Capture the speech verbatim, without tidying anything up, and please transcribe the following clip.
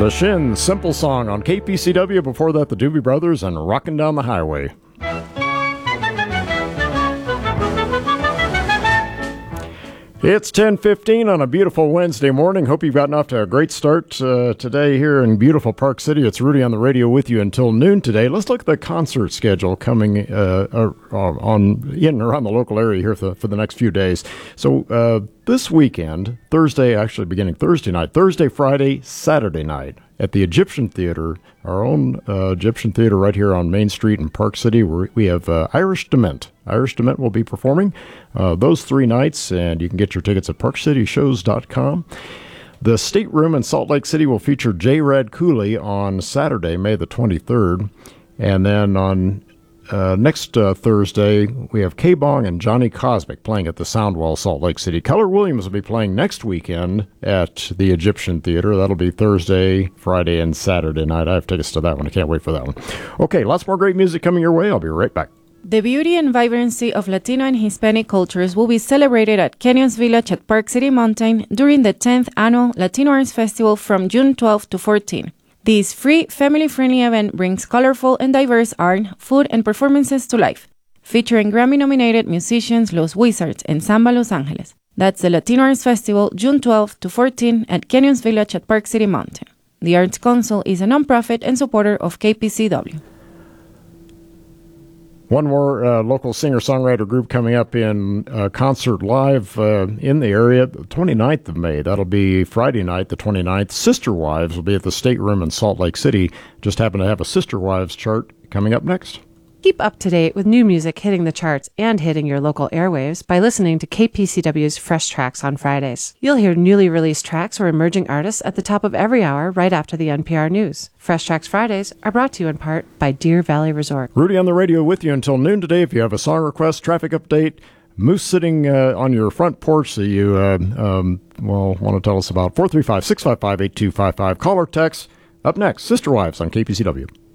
The Shins, Simple Song on K P C W. Before that, the Doobie Brothers and Rockin' Down the Highway. It's ten fifteen on a beautiful Wednesday morning. Hope you've gotten off to a great start uh, today here in beautiful Park City. It's Rudy on the radio with you until noon today. Let's look at the concert schedule coming uh, uh, on in and around the local area here for the, for the next few days. So uh, this weekend, Thursday, actually beginning Thursday night, Thursday, Friday, Saturday night at the Egyptian Theater, our own uh, Egyptian Theater right here on Main Street in Park City, where we have uh, Irish Dement. Irish Dement will be performing uh, those three nights, and you can get your tickets at park city shows dot com. The State Room in Salt Lake City will feature J. Rad Cooley on Saturday, May the twenty-third. And then on uh, next uh, Thursday, we have K-Bong and Johnny Cosmic playing at the Soundwell, Salt Lake City. Keller Williams will be playing next weekend at the Egyptian Theater. That'll be Thursday, Friday, and Saturday night. I have tickets to that one. I can't wait for that one. Okay, lots more great music coming your way. I'll be right back. The beauty and vibrancy of Latino and Hispanic cultures will be celebrated at Canyons Village at Park City Mountain during the tenth Annual Latino Arts Festival from June twelfth to fourteenth. This free, family-friendly event brings colorful and diverse art, food, and performances to life, featuring Grammy-nominated musicians Los Wizards and Samba Los Angeles. That's the Latino Arts Festival, June twelfth to fourteenth at Canyons Village at Park City Mountain. The Arts Council is a nonprofit and supporter of K P C W. One more uh, local singer-songwriter group coming up in uh, concert live uh, in the area, the twenty-ninth of May. That'll be Friday night, the twenty-ninth. Sister Wives will be at the State Room in Salt Lake City. Just happen to have a Sister Wives chart coming up next. Keep up to date with new music hitting the charts and hitting your local airwaves by listening to K P C W's Fresh Tracks on Fridays. You'll hear newly released tracks or emerging artists at the top of every hour right after the N P R News. Fresh Tracks Fridays are brought to you in part by Deer Valley Resort. Rudy on the radio with you until noon today. If you have a song request, traffic update, moose sitting uh, on your front porch that you uh, um, well want to tell us about, four three five, six five five, eight two five five. Call or text. Up next, Sister Wives on K P C W.